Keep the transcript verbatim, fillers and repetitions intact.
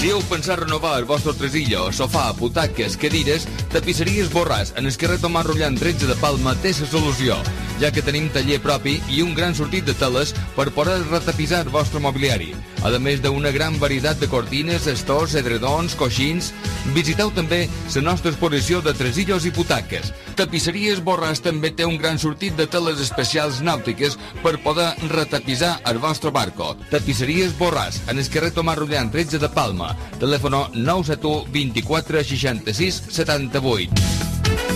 Si heu pensat renovar el vostre tresillo, sofà, butaques, cadires, Tapisseries Borràs, en el carrer Tomàs Rullant tretze de Palma, té la solució, ja que tenim taller propi i un gran sortit de teles per poder retapissar el vostre mobiliari. A més d'una gran varietat de cortines, estors, edredons, coixins, visiteu també la nostra exposició de tresillos i butaques. Tapisseries Borràs també té un gran sortit de teles especials nàutiques per poder retapissar el vostre barco. Tapisseries Borràs, en el carrer Tomàs Rullant tretze de Palma. Telèfono nou set u, vint-i-quatre, seixanta-sis, setanta-vuit.